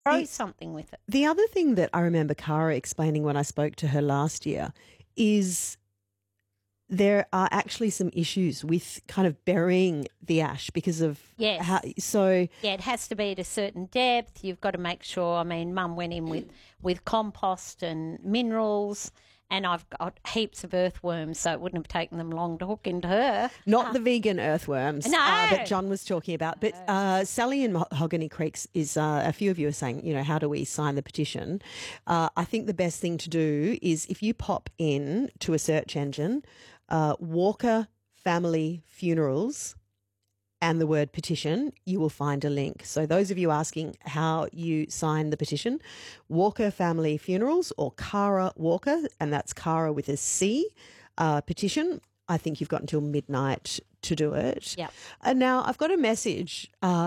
Throw something with it. The other thing that I remember Cara explaining when I spoke to her last year is there are actually some issues with kind of burying the ash because of Yes. so yeah, it has to be at a certain depth. You've got to make sure. I mean, Mum went in with compost and minerals, and I've got heaps of earthworms, so it wouldn't have taken them long to hook into her. not the vegan earthworms No. that John was talking about. But Sally in Mahogany Creeks is a few of you are saying, how do we sign the petition? I think the best thing to do is if you pop in to a search engine, Walker Family Funerals and the word petition, you will find a link. So those of you asking how you sign the petition, Walker Family Funerals or Cara Walker, and that's Cara with a C, petition. I think you've got until midnight to do it. Yep. And now I've got a message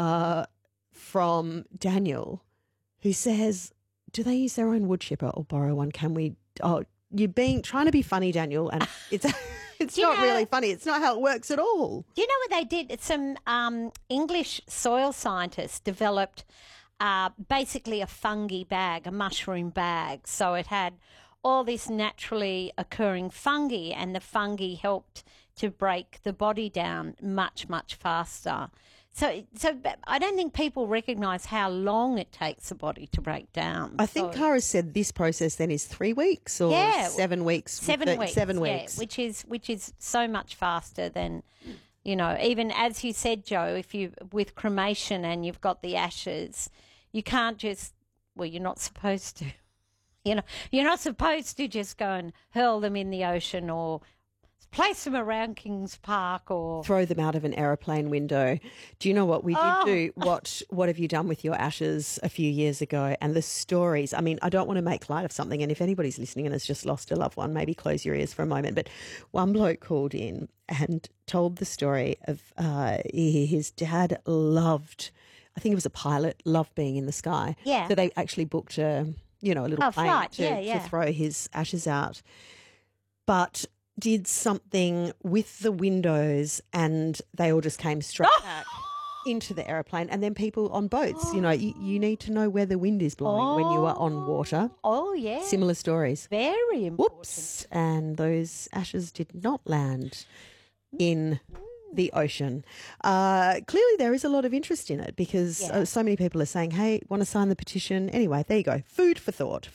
from Daniel who says, do they use their own wood chipper or borrow one? Can we? Oh, you're trying to be funny, Daniel, and it's it's not really funny. It's not how it works at all. Do you know what they did? Some English soil scientists developed basically a fungi bag, a mushroom bag. So it had all this naturally occurring fungi, and the fungi helped to break the body down much, much faster. So I don't think people recognise how long it takes the body to break down. I think Cara said this process then is 3 weeks or 7 weeks. 7 weeks. 7 weeks. Yeah, which is so much faster than, even as you said, Joe, if you with cremation and you've got the ashes, you can't just, you're not supposed to. You're not supposed to just go and hurl them in the ocean or place them around Kings Park or throw them out of an aeroplane window. Do you know what we did do? What have you done with your ashes a few years ago? And the stories. I mean, I don't want to make light of something. And if anybody's listening and has just lost a loved one, maybe close your ears for a moment. But one bloke called in and told the story of his dad loved. I think he was a pilot. Loved being in the sky. Yeah. So they actually booked a little plane to throw his ashes out, but did something with the windows and they all just came straight back into the aeroplane. And then people on boats, you need to know where the wind is blowing when you are on water. Oh, yeah. Similar stories. Very important. Whoops. And those ashes did not land in the ocean. Clearly there is a lot of interest in it because so many people are saying, hey, want to sign the petition? Anyway, there you go. Food for thought.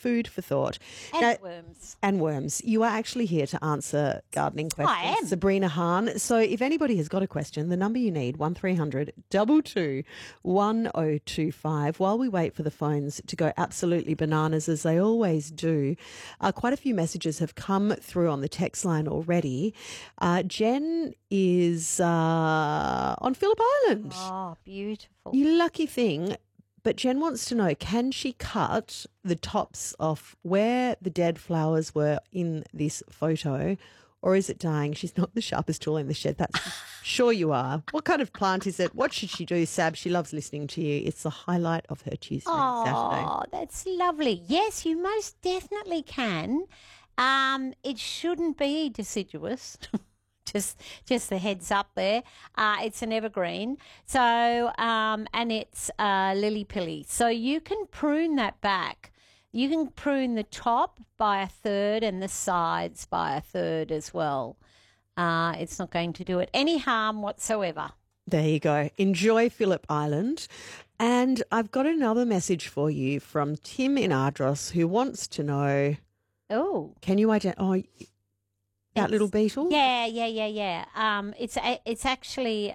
And worms. You are actually here to answer gardening questions. I am. Sabrina Hahn. So if anybody has got a question, the number you need, 1300 22 1025. While we wait for the phones to go absolutely bananas as they always do, quite a few messages have come through on the text line already. Jen is on Phillip Island. Oh, beautiful. You lucky thing. But Jen wants to know, can she cut the tops off where the dead flowers were in this photo, or is it dying? She's not the sharpest tool in the shed. That's sure you are. What kind of plant is it? What should she do, Sab? She loves listening to you. It's the highlight of her Tuesday and Saturday. Oh, that's lovely. Yes, you most definitely can. It shouldn't be deciduous. Just the heads up there. It's an evergreen. So, and it's lily-pilly. So you can prune that back. You can prune the top by a third and the sides by a third as well. It's not going to do it any harm whatsoever. There you go. Enjoy Phillip Island. And I've got another message for you from Tim in Ardros who wants to know, can you identify... that little beetle? Yeah. It's actually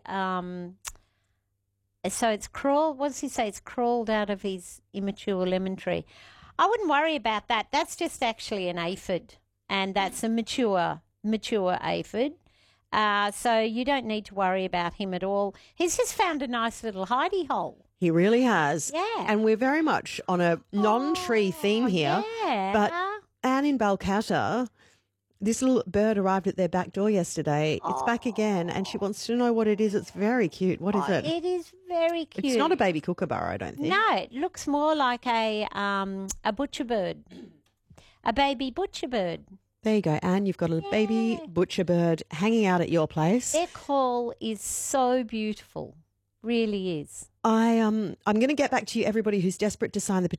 so it's crawled. What does he say? It's crawled out of his immature lemon tree. I wouldn't worry about that. That's just actually an aphid, and that's a mature aphid. So you don't need to worry about him at all. He's just found a nice little hidey hole. He really has. Yeah. And we're very much on a non-tree theme here. Yeah. But Anne in Balcatta, this little bird arrived at their back door yesterday. It's back again, and she wants to know what it is. It's very cute. What is it? It is very cute. It's not a baby kookaburra, I don't think. No, it looks more like a butcher bird, a baby butcher bird. There you go, Anne. You've got a baby butcher bird hanging out at your place. Their call is so beautiful, really is. I'm going to get back to you, everybody who's desperate to sign the petition.